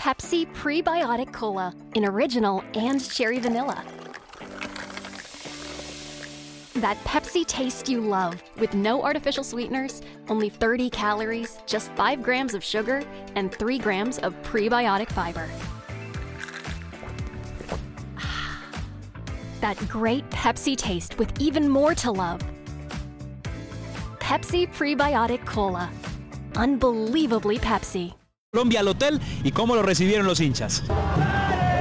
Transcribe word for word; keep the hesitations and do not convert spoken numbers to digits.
Pepsi Prebiotic Cola in original and cherry vanilla. That Pepsi taste you love, with no artificial sweeteners, only thirty calories, just five grams of sugar, and three grams of prebiotic fiber. That great Pepsi taste with even more to love. Pepsi Prebiotic Cola. Unbelievably Pepsi. Colombia al hotel y cómo lo recibieron los hinchas.